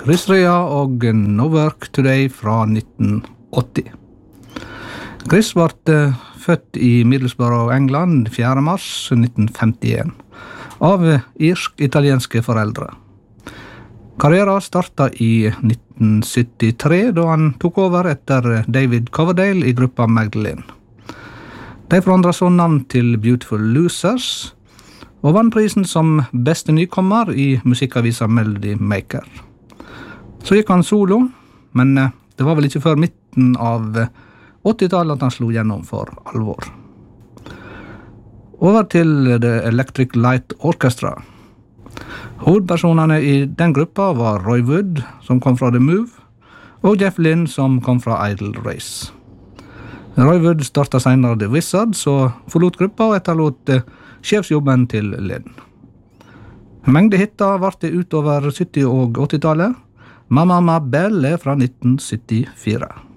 Chris Rea og No Work Today fra 1980. Chris ble født i Middlesbrough, England 4. mars 1951 av irsk-italienske foreldre. Karrieren startet i 1973 da han tok over etter David Coverdale i gruppa Magdalene. De forandret så navn til Beautiful Losers og vann prisen som beste nykommer i musikkavisa Melody Maker. Så gikk han solo, men det var vel ikke før midten av 80-tallet at han slo gjennom for alvor. Over til The Electric Light Orchestra. Hovedpersonene i den gruppa var Roy Wood, som kom fra The Move, og Jeff Lynne, som kom fra Idle Race. Roy Wood startet senere The Wizards og forlot gruppa og etterlot sjefsjobben til Lynne. Mengde hitter var det utover 70- og 80-tallet. Mamma Belle fra 1974.